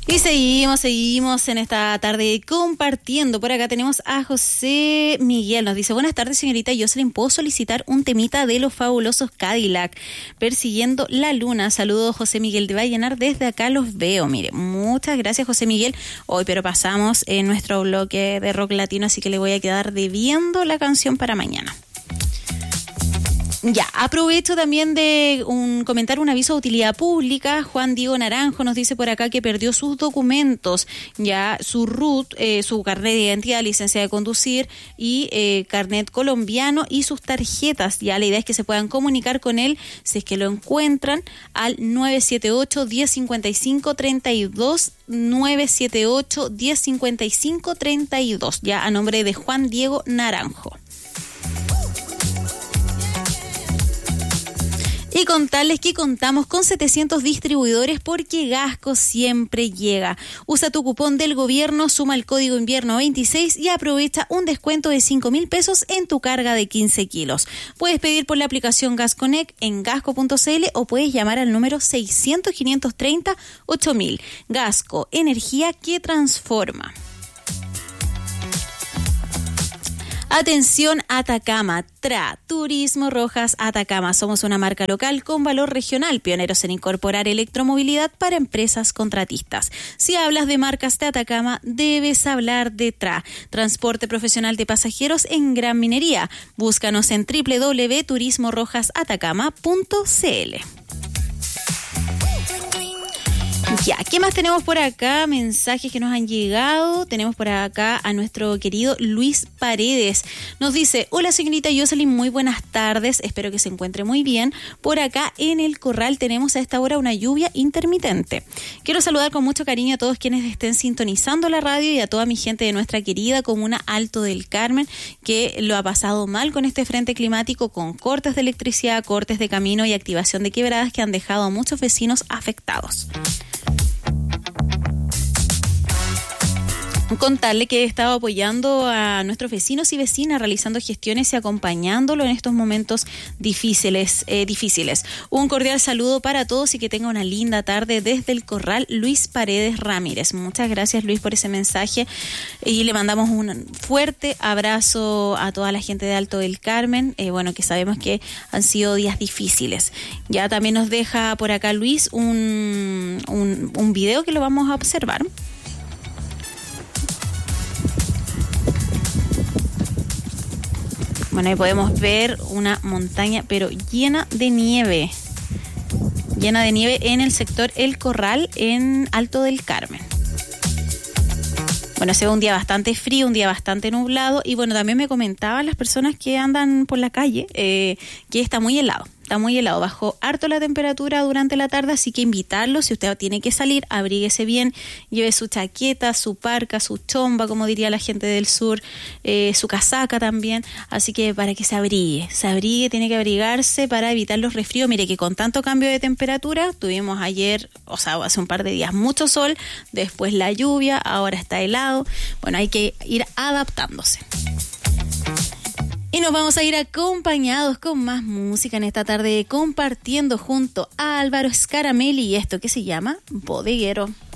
Y seguimos en esta tarde compartiendo. Por acá tenemos a José Miguel. Nos dice: buenas tardes, señorita Jocelyn, ¿puedo solicitar un temita de los fabulosos Cadillac? Persiguiendo la luna. Saludos, José Miguel de Vallenar. Desde acá los veo. Mire, muchas gracias, José Miguel. Hoy, pero pasamos en nuestro bloque de rock latino, así que le voy a quedar debiendo la canción para mañana. Ya, aprovecho también de comentar un aviso de utilidad pública. Juan Diego Naranjo nos dice por acá que perdió sus documentos, ya su RUT, su carnet de identidad, licencia de conducir y carnet colombiano y sus tarjetas. Ya la idea es que se puedan comunicar con él si es que lo encuentran al 978-1055-32, 978-1055-32, ya a nombre de Juan Diego Naranjo. Y contarles que contamos con 700 distribuidores porque Gasco siempre llega. Usa tu cupón del gobierno, suma el código invierno 26 y aprovecha un descuento de 5.000 pesos en tu carga de 15 kilos. Puedes pedir por la aplicación GasConnect en gasco.cl o puedes llamar al número 600-530-8000. Gasco, energía que transforma. Atención Atacama, Turismo Rojas Atacama. Somos una marca local con valor regional, pioneros en incorporar electromovilidad para empresas contratistas. Si hablas de marcas de Atacama, debes hablar de transporte profesional de pasajeros en gran minería. Búscanos en www.turismorojasatacama.cl. Ya, ¿qué más tenemos por acá? Mensajes que nos han llegado. Tenemos por acá a nuestro querido Luis Paredes. Nos dice: hola, señorita Jocelyn, muy buenas tardes. Espero que se encuentre muy bien. Por acá en el Corral tenemos a esta hora una lluvia intermitente. Quiero saludar con mucho cariño a todos quienes estén sintonizando la radio y a toda mi gente de nuestra querida comuna Alto del Carmen, que lo ha pasado mal con este frente climático, con cortes de electricidad, cortes de camino y activación de quebradas que han dejado a muchos vecinos afectados. Contarle que he estado apoyando a nuestros vecinos y vecinas, realizando gestiones y acompañándolo en estos momentos difíciles. Un cordial saludo para todos y que tenga una linda tarde desde el Corral, Luis Paredes Ramírez. Muchas gracias, Luis, por ese mensaje y le mandamos un fuerte abrazo a toda la gente de Alto del Carmen, que sabemos que han sido días difíciles. Ya también nos deja por acá Luis un video que lo vamos a observar. Bueno, ahí podemos ver una montaña, pero llena de nieve en el sector El Corral, en Alto del Carmen. Bueno, se ve un día bastante frío, un día bastante nublado y bueno, también me comentaban las personas que andan por la calle que está muy helado. Está muy helado, bajó harto la temperatura durante la tarde, así que invitarlo, si usted tiene que salir, abríguese bien, lleve su chaqueta, su parca, su chomba, como diría la gente del sur, su casaca también, así que para que se abrigue, tiene que abrigarse para evitar los resfríos. Mire que con tanto cambio de temperatura, tuvimos ayer, hace un par de días, mucho sol, después la lluvia, ahora está helado, bueno, hay que ir adaptándose. Y nos vamos a ir acompañados con más música en esta tarde, compartiendo junto a Álvaro Scaramelli y esto que se llama Bodeguero.